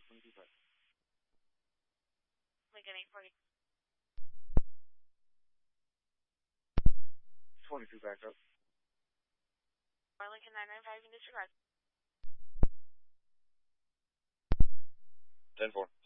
22 back. Lincoln 840. 22 back up. Lincoln 995, you can disregard. 10-4.